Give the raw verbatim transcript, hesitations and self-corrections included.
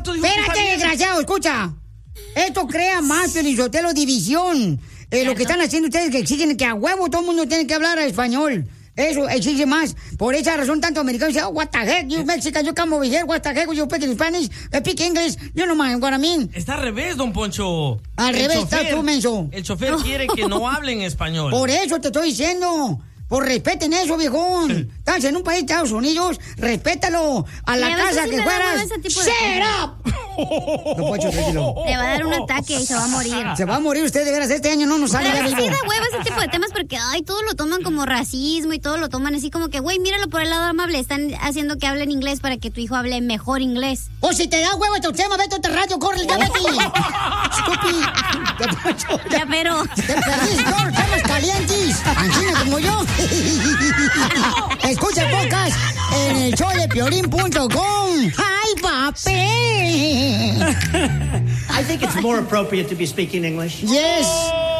rato dijo Espérate, que desgraciado, escucha. Esto crea más, Pelizotelo, división. Eh, lo que están haciendo ustedes que exigen que a huevo todo el mundo tiene que hablar español. Eso exige más. Por esa razón, tanto americanos dicen, oh, what the heck, you Mexican, you come over here, what the heck, you speak Spanish, I speak English, you know what I mean. Está al revés, don Poncho. Al El revés, chofer, estás tú, menso. El chofer quiere que no hablen español. Por eso te estoy diciendo. Por respeten eso, viejón. Estás en un país de Estados Unidos, respétalo. A la casa que fueras. ¡Shut up! No, Poncho, tranquilo. Le va a dar un ataque y se va a morir. Se va a morir usted, de veras, este año no nos sale ya Pero vivo. sí da hueva ese tipo de temas porque, ay, todos lo toman como racismo y todos lo toman así como que, güey, míralo por el lado amable. Están haciendo que hablen inglés para que tu hijo hable mejor inglés. O si te da hueva estos temas, vete a otro radio, corre, ya vete. Estúpido. Ya, pero. Te perdiste todos los temas calientes. Angina como yo. Escucha podcast en el show de piolín punto com. ¡Ay, papel! I think it's more appropriate to be speaking English. Yes.